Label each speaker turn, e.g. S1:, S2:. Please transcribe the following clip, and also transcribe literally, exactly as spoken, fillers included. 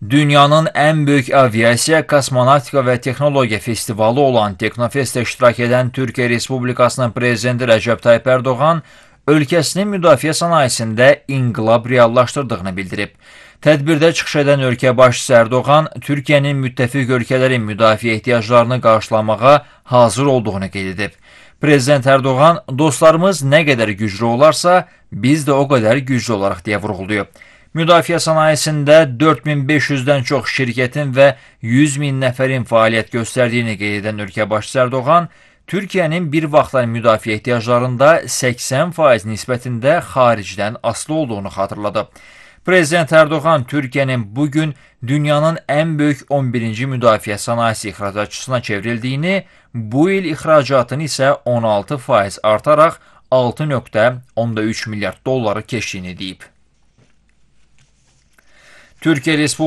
S1: Dünyanın ən böyük aviasiya, kosmonavtika və texnologiya festivalı olan Teknofestdə iştirak edən Türkiyə Respublikasının prezidenti Rəcəb Tayyip Ərdoğan ölkəsinin müdafiə sənayesində inqilab reallaşdırdığını bildirib. Tədbirdə çıxış edən ölkə başçısı Ərdoğan, Türkiyənin müttəfiq ölkələrin müdafiə ehtiyaclarını qarşılamağa hazır olduğunu qeyd edib. Prezident Ərdoğan, dostlarımız nə qədər güclü olarsa, biz də o qədər güclü olaraq deyə vurğulayıb. Müdafiə sənayesində dörd min beş yüzdən çox şirkətin və yüz min nəfərin fəaliyyət göstərdiyini qeyd edən ölkə başçısı Ərdoğan, Türkiyənin bir vaxtlar müdafiə ehtiyaclarında səksən faiz nisbətində xaricdən asılı olduğunu xatırladı. Prezident Ərdoğan Türkiyənin bugün dünyanın ən böyük on birinci müdafiə sənayesi ixracatçısına çevrildiyini, bu il ixracatın isə on altı faiz artaraq altı nöqtə on üç milyard dolları keçdiyini deyib. Türkiyə Respublikası